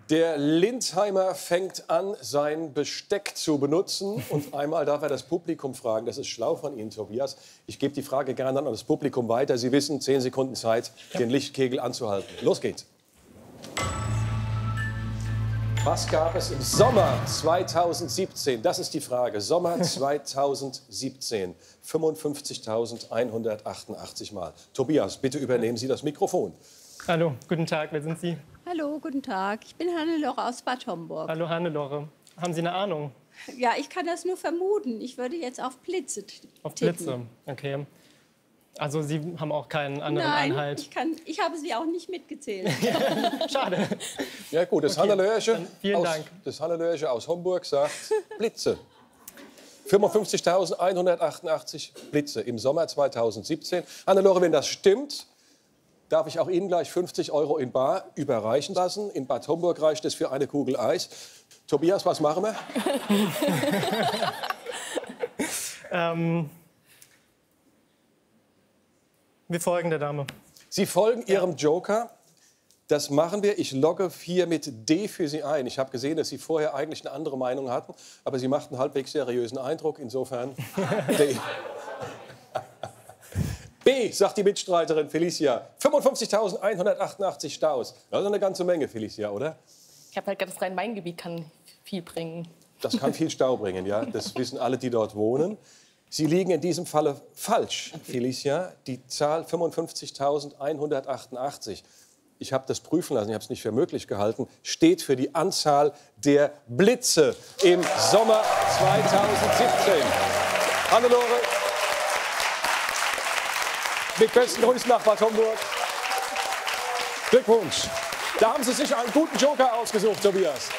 Der Lindheimer fängt an, sein Besteck zu benutzen. Und einmal darf er das Publikum fragen. Das ist schlau von Ihnen, Tobias. Ich gebe die Frage gerne an das Publikum weiter. Sie wissen, 10 Sekunden Zeit, den Lichtkegel anzuhalten. Los geht's. Was gab es im Sommer 2017? Das ist die Frage. Sommer 2017. 55.188 Mal. Tobias, bitte übernehmen Sie das Mikrofon. Hallo, guten Tag. Wer sind Sie? Hallo, guten Tag. Ich bin Hannelore aus Bad Homburg. Hallo, Hannelore. Haben Sie eine Ahnung? Ja, ich kann das nur vermuten. Ich würde jetzt auf Blitze tippen. Auf Blitze, okay. Also Sie haben auch keinen anderen Anhalt? Nein, ich habe Sie auch nicht mitgezählt. Schade. Ja gut, das Okay, Hannelörche aus Homburg sagt Blitze. 55.188 Blitze im Sommer 2017. Hannelore, wenn das stimmt, darf ich auch Ihnen gleich 50 € in bar überreichen lassen. In Bad Homburg reicht es für eine Kugel Eis. Tobias, was machen wir? Wir folgen der Dame. Sie folgen Ihrem Joker. Das machen wir. Ich logge hier mit D für Sie ein. Ich habe gesehen, dass Sie vorher eigentlich eine andere Meinung hatten. Aber Sie machten einen halbwegs seriösen Eindruck. Insofern D. B, sagt die Mitstreiterin Felicia. 55.188 Staus. Das ist eine ganze Menge, Felicia, oder? Ich habe halt gedacht, das Rhein-Main-Gebiet kann viel bringen. Das kann viel Stau bringen, ja. Das wissen alle, die dort wohnen. Sie liegen in diesem Falle falsch, Felicia. Die Zahl 55.188, ich habe das prüfen lassen, ich habe es nicht für möglich gehalten, steht für die Anzahl der Blitze im Sommer 2017. Hannelore, mit besten Grüßen nach Bad Homburg. Glückwunsch. Da haben Sie sich einen guten Joker ausgesucht, Tobias.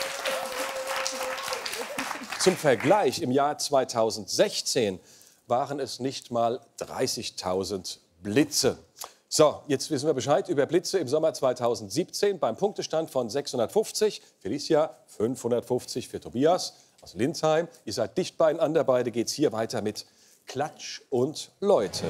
Zum Vergleich, im Jahr 2016 waren es nicht mal 30.000 Blitze. So, jetzt wissen wir Bescheid über Blitze im Sommer 2017 beim Punktestand von 650. Felicia, 550 für Tobias aus Lindheim. Ihr seid dicht beieinander, beide geht's hier weiter mit Klatsch und Leute.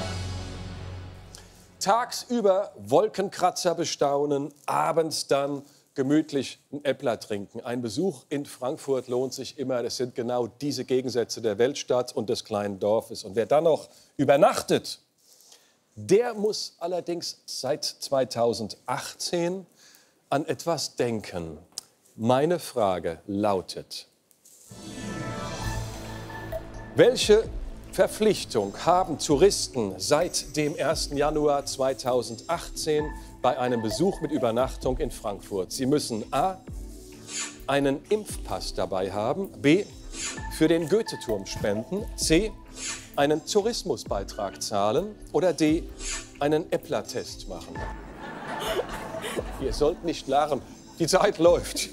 Tagsüber Wolkenkratzer bestaunen, abends dann gemütlich ein Äppler trinken. Ein Besuch in Frankfurt lohnt sich immer. Das sind genau diese Gegensätze der Weltstadt und des kleinen Dorfes. Und wer dann noch übernachtet, der muss allerdings seit 2018 an etwas denken. Meine Frage lautet: Welche Verpflichtung haben Touristen seit dem 1. Januar 2018 bei einem Besuch mit Übernachtung in Frankfurt? Sie müssen a. einen Impfpass dabei haben, b. für den Goethe-Turm spenden, c. einen Tourismusbeitrag zahlen oder d. einen Äppler-Test machen. Ihr sollt nicht lachen, die Zeit läuft.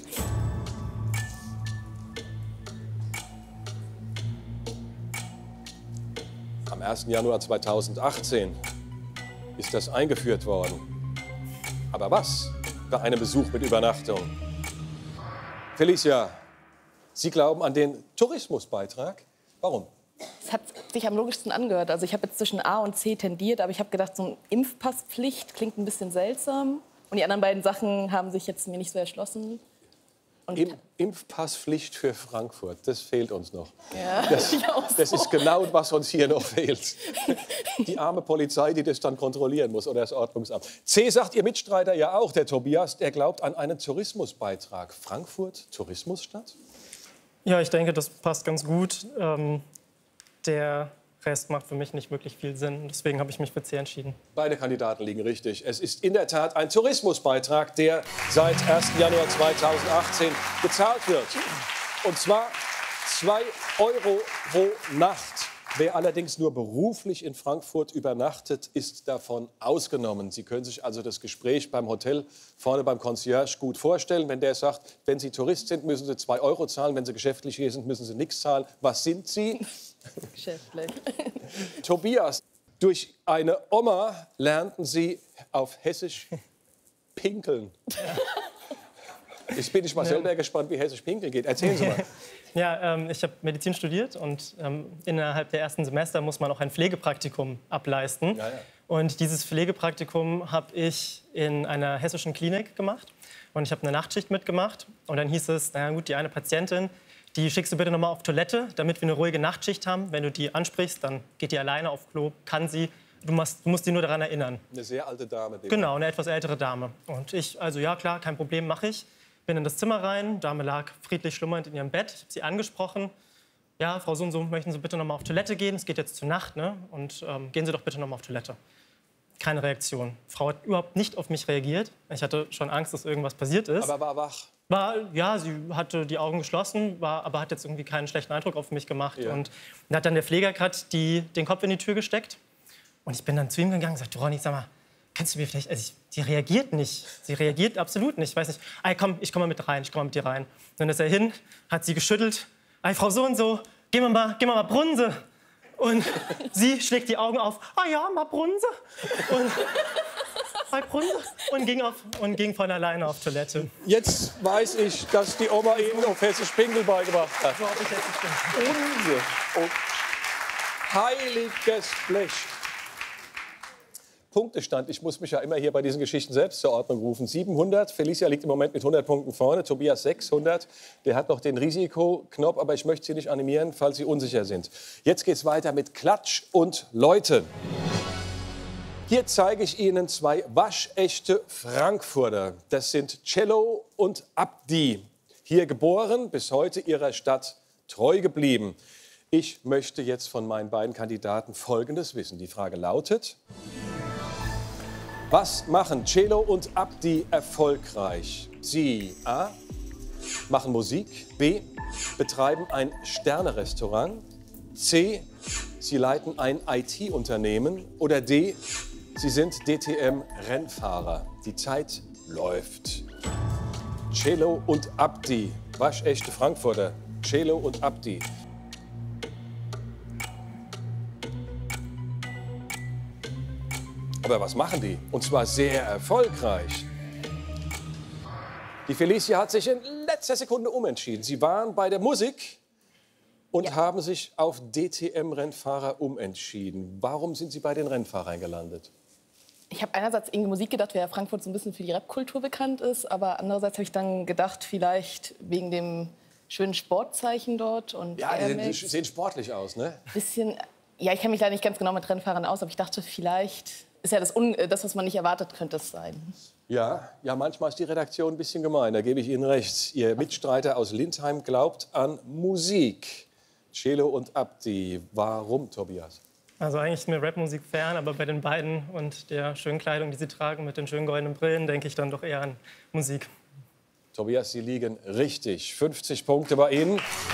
Am 1. Januar 2018 ist das eingeführt worden. Aber was bei einem Besuch mit Übernachtung? Felicia, Sie glauben an den Tourismusbeitrag. Warum? Das hat sich am logischsten angehört. Also ich habe jetzt zwischen A und C tendiert, aber ich habe gedacht, so eine Impfpasspflicht klingt ein bisschen seltsam. Und die anderen beiden Sachen haben sich jetzt mir nicht so erschlossen. Impfpasspflicht für Frankfurt, das fehlt uns noch. Ja, das ist genau, was uns hier noch fehlt. Die arme Polizei, die das dann kontrollieren muss, oder das Ordnungsamt. C sagt Ihr Mitstreiter ja auch, der Tobias, der glaubt an einen Tourismusbeitrag. Frankfurt, Tourismusstadt? Ja, ich denke, das passt ganz gut. Der Rest macht für mich nicht wirklich viel Sinn. Deswegen habe ich mich für C entschieden. Beide Kandidaten liegen richtig. Es ist in der Tat ein Tourismusbeitrag, der seit 1. Januar 2018 gezahlt wird. Und zwar 2 € pro Nacht. Wer allerdings nur beruflich in Frankfurt übernachtet, ist davon ausgenommen. Sie können sich also das Gespräch beim Hotel vorne beim Concierge gut vorstellen. Wenn der sagt, wenn Sie Tourist sind, müssen Sie 2 € zahlen. Wenn Sie geschäftlich hier sind, müssen Sie nichts zahlen. Was sind Sie? Geschäftlich. Tobias, durch eine Oma lernten Sie auf Hessisch pinkeln. Jetzt bin ich mal selber gespannt, wie Hessisch pinkeln geht. Erzählen Sie mal. Ja, ich habe Medizin studiert und innerhalb der ersten Semester muss man auch ein Pflegepraktikum ableisten. Ja, ja. Und dieses Pflegepraktikum habe ich in einer hessischen Klinik gemacht. Und ich habe eine Nachtschicht mitgemacht. Und dann hieß es, na gut, die eine Patientin, die schickst du bitte noch mal auf Toilette, damit wir eine ruhige Nachtschicht haben. Wenn du die ansprichst, dann geht die alleine auf Klo, kann sie. Du musst die nur daran erinnern. Eine sehr alte Dame. Genau, eine etwas ältere Dame. Und ich, also ja klar, kein Problem, mache ich. Bin in das Zimmer rein, Dame lag friedlich schlummernd in ihrem Bett. Ich habe sie angesprochen. Ja, Frau so und so, möchten Sie bitte noch mal auf Toilette gehen? Es geht jetzt zur Nacht, ne? Und gehen Sie doch bitte noch mal auf Toilette. Keine Reaktion. Die Frau hat überhaupt nicht auf mich reagiert. Ich hatte schon Angst, dass irgendwas passiert ist. Aber war wach. Ja, sie hatte die Augen geschlossen, aber hat jetzt irgendwie keinen schlechten Eindruck auf mich gemacht. Ja. Und dann hat dann der Pfleger gerade den Kopf in die Tür gesteckt. Und ich bin dann zu ihm gegangen und sagte, Ronny, sag mal, kannst du mir vielleicht... Also die reagiert nicht. Sie reagiert absolut nicht. Ich weiß nicht. Ey, komm, ich komme mal mit rein. Ich komme mal mit dir rein. Dann ist er hin, hat sie geschüttelt. Ey, Frau so und so, gehen wir mal Brunse. Und sie schlägt die Augen auf. Ah ja, mal Brunse. Und ging von alleine auf Toilette. Jetzt weiß ich, dass die Oma Ihnen auf Hessisch Pinkel beigebracht hat. So, ob ich jetzt nicht bin. Brunse. Oh. Heiliges Blech. Punktestand. Ich muss mich ja immer hier bei diesen Geschichten selbst zur Ordnung rufen. 700. Felicia liegt im Moment mit 100 Punkten vorne. Tobias 600. Der hat noch den Risikoknopf, aber ich möchte Sie nicht animieren, falls Sie unsicher sind. Jetzt geht's weiter mit Klatsch und Leute. Hier zeige ich Ihnen zwei waschechte Frankfurter. Das sind Cello und Abdi. Hier geboren, bis heute ihrer Stadt treu geblieben. Ich möchte jetzt von meinen beiden Kandidaten Folgendes wissen. Die Frage lautet: Was machen Cello und Abdi erfolgreich? Sie A. machen Musik, B. betreiben ein Sterne-Restaurant, C. sie leiten ein IT-Unternehmen oder D. sie sind DTM-Rennfahrer. Die Zeit läuft. Cello und Abdi, waschechte Frankfurter. Cello und Abdi. Aber was machen die? Und zwar sehr erfolgreich. Die Felicia hat sich in letzter Sekunde umentschieden. Sie waren bei der Musik und haben sich auf DTM-Rennfahrer umentschieden. Warum sind Sie bei den Rennfahrern gelandet? Ich habe einerseits irgendwie Musik gedacht, weil ja Frankfurt so ein bisschen für die Rapkultur bekannt ist. Aber andererseits habe ich dann gedacht, vielleicht wegen dem schönen Sportzeichen dort. Und Ja, die sehen sportlich aus, ne? Bisschen, ja, ich kenne mich leider nicht ganz genau mit Rennfahrern aus, aber ich dachte, vielleicht ist ja das, was man nicht erwartet, könnte es sein. Ja, manchmal ist die Redaktion ein bisschen gemein, da gebe ich Ihnen recht. Ihr Mitstreiter aus Lindheim glaubt an Musik. Cello und Abdi. Warum, Tobias? Also eigentlich ist mir Rapmusik fern, aber bei den beiden und der schönen Kleidung, die sie tragen, mit den schönen goldenen Brillen, denke ich dann doch eher an Musik. Tobias, Sie liegen richtig. 50 Punkte bei Ihnen.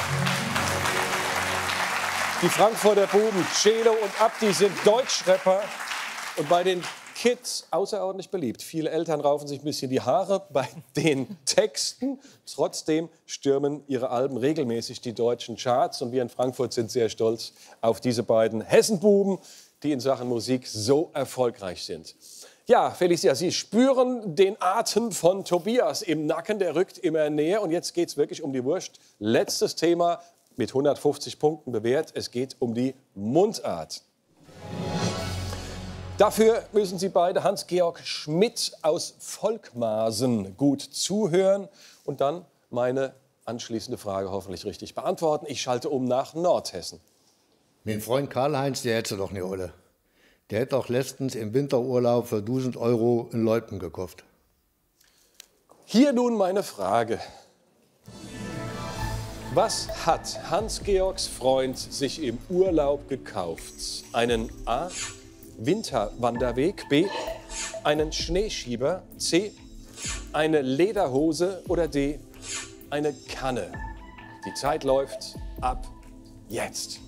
Die Frankfurter Buben Cello und Abdi sind Deutschrapper und bei den Kids außerordentlich beliebt. Viele Eltern raufen sich ein bisschen die Haare bei den Texten. Trotzdem stürmen ihre Alben regelmäßig die deutschen Charts. Und wir in Frankfurt sind sehr stolz auf diese beiden Hessenbuben, die in Sachen Musik so erfolgreich sind. Ja, Felicia, Sie spüren den Atem von Tobias im Nacken. Der rückt immer näher. Und jetzt geht es wirklich um die Wurst. Letztes Thema mit 150 Punkten bewährt. Es geht um die Mundart. Dafür müssen Sie beide Hans-Georg Schmidt aus Volkmarsen gut zuhören und dann meine anschließende Frage hoffentlich richtig beantworten. Ich schalte um nach Nordhessen. Mein Freund Karl-Heinz, der hätte doch eine Olle. Der hätte auch letztens im Winterurlaub für 1000 € in Leuten gekauft. Hier nun meine Frage. Was hat Hans-Georgs Freund sich im Urlaub gekauft? Einen A. Winterwanderweg, B. einen Schneeschieber, C. eine Lederhose oder D. eine Kanne. Die Zeit läuft ab jetzt.